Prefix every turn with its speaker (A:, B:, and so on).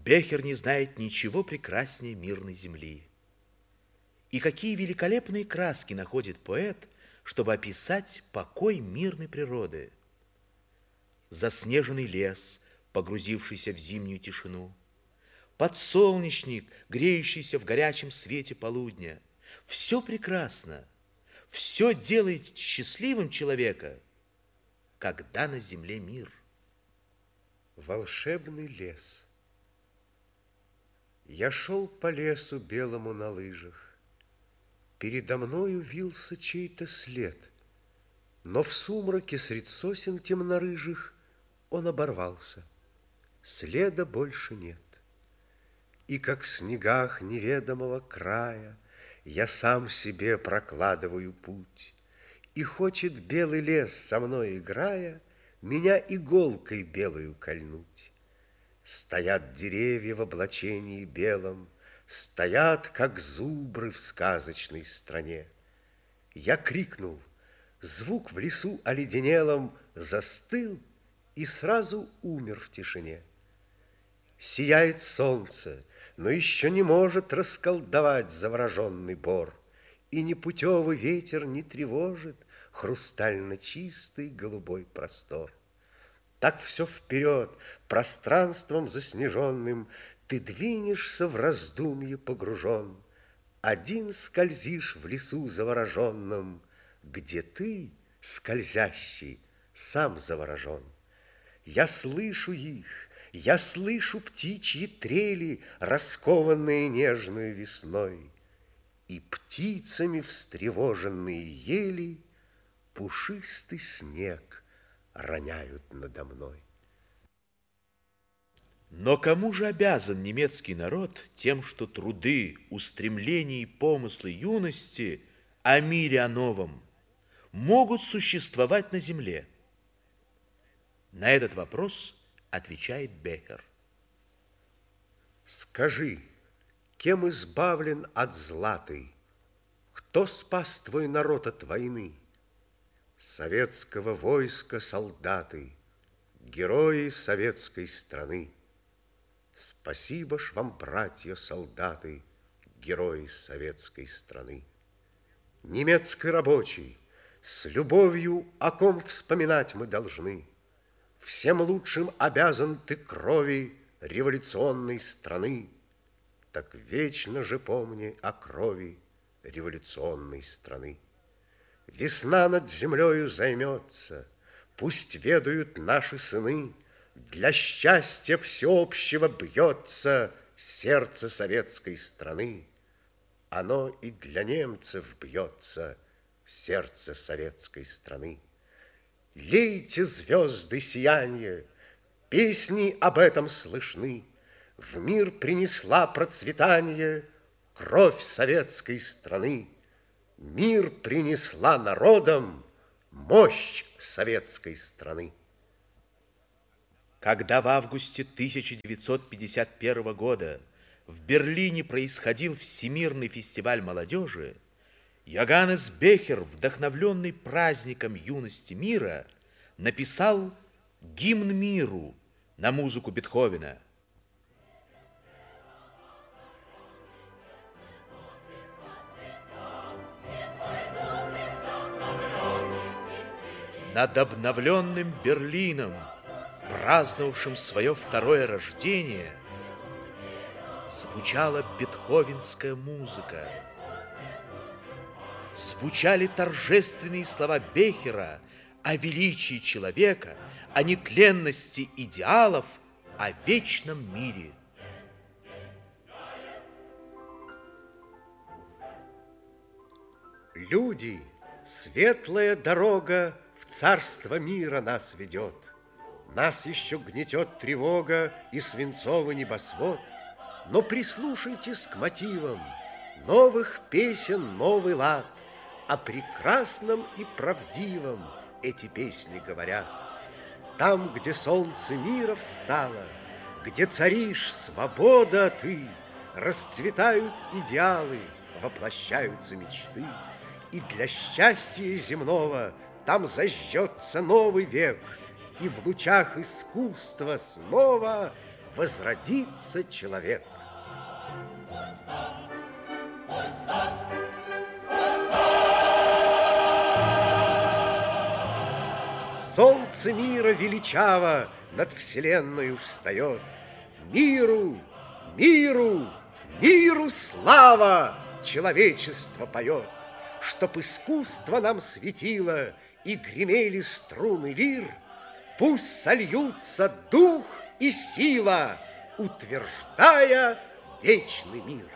A: Бехер не знает ничего прекраснее мирной земли. И какие великолепные краски находит поэт, чтобы описать покой мирной природы. Заснеженный лес, погрузившийся в зимнюю тишину, подсолнечник, греющийся в горячем свете полудня. Все прекрасно, все делает счастливым человека, когда на земле мир.
B: Волшебный лес. Я шел по лесу белому на лыжах. Передо мною вился чей-то след, но в сумраке средь сосен темнорыжих он оборвался. Следа больше нет. И как в снегах неведомого края я сам себе прокладываю путь. И хочет белый лес, со мной играя, меня иголкой белую кольнуть. Стоят деревья в облачении белом, стоят, как зубры в сказочной стране. Я крикнул, звук в лесу оледенелом застыл и сразу умер в тишине. Сияет солнце, но еще не может расколдовать завороженный бор, и непутевый ветер не тревожит хрустально чистый голубой простор. Так все вперед, пространством заснеженным, ты двинешься в раздумье погружен. Один скользишь в лесу завороженном, где ты, скользящий, сам заворожен. Я слышу их, я слышу птичьи трели, раскованные нежной весной, и птицами встревоженные ели пушистый снег роняют надо мной.
A: Но кому же обязан немецкий народ тем, что труды, устремления и помыслы юности о мире о новом могут существовать на земле? На этот вопрос отвечает Бехер.
B: Скажи, кем избавлен от зла ты? Кто спас твой народ от войны? Советского войска солдаты, герои советской страны. Спасибо ж вам, братья солдаты, герои советской страны. Немецкий рабочий, с любовью о ком вспоминать мы должны. Всем лучшим обязан ты крови революционной страны. Так вечно же помни о крови революционной страны. Весна над землею займется, пусть ведают наши сыны, для счастья всеобщего бьется сердце советской страны. Оно и для немцев бьется, сердце советской страны. Лейте звезды сияние, песни об этом слышны. В мир принесла процветание кровь советской страны. Мир принесла народам мощь советской страны.
A: Когда в августе 1951 года в Берлине происходил Всемирный фестиваль молодежи, Йоганнес Бехер, вдохновленный праздником юности мира, написал гимн миру на музыку Бетховена. Над обновленным Берлином, праздновавшим свое второе рождение, звучала бетховенская музыка. Звучали торжественные слова Бехера о величии человека, о нетленности идеалов, о вечном мире.
B: Люди, светлая дорога в царство мира нас ведет. Нас еще гнетет тревога и свинцовый небосвод. Но прислушайтесь к мотивам новых песен, новый лад. О прекрасном и правдивом эти песни говорят. Там, где солнце мира встало, где царишь свобода ты, расцветают идеалы, воплощаются мечты. И для счастья земного там зажжется новый век, и в лучах искусства снова возродится человек. Солнце мира величаво над вселенную встает. Миру, миру, миру слава человечество поет. Чтоб искусство нам светило и гремели струны лир, пусть сольются дух и сила, утверждая вечный мир.